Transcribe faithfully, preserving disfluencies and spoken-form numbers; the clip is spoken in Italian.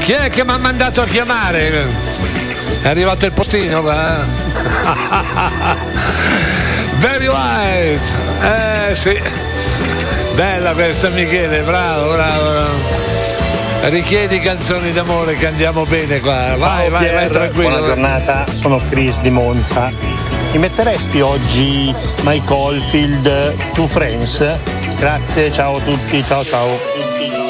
Chi è che mi ha mandato a chiamare? È arrivato il postino qua. Very wise. Eh sì. Bella questa, Michele, bravo, bravo, bravo. Richiedi canzoni d'amore che andiamo bene qua. Vai, Ciao, vai, Pier, vai tranquillo. buona giornata, sono Chris di Monza. Mi metteresti oggi Mike Oldfield, Two Friends? Grazie, ciao a tutti, ciao ciao.